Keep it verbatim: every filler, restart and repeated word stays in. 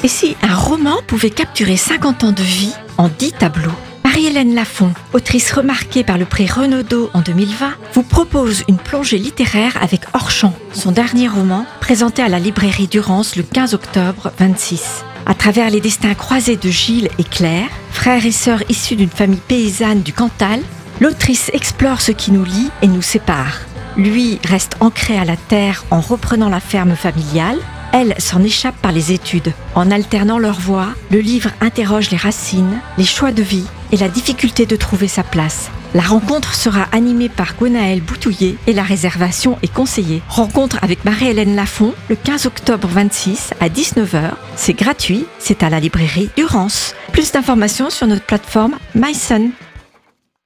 Et si un roman pouvait capturer cinquante ans de vie en dix tableaux? Marie-Hélène Lafon, autrice remarquée par le prix Renaudot en deux mille vingt, vous propose une plongée littéraire avec Hors-champ, son dernier roman, présenté à la librairie Durance le quinze octobre vingt-six. À travers les destins croisés de Gilles et Claire, frères et sœurs issus d'une famille paysanne du Cantal, l'autrice explore ce qui nous lie et nous sépare. Lui reste ancré à la terre en reprenant la ferme familiale. Elle s'en échappe par les études. En alternant leurs voies, le livre interroge les racines, les choix de vie et la difficulté de trouver sa place. La rencontre sera animée par Gwenaëlle Boutouillet et la réservation est conseillée. Rencontre avec Marie-Hélène Lafon le quinze octobre vingt-six à dix-neuf heures. C'est gratuit, c'est à la librairie Durance. Plus d'informations sur notre plateforme MySun.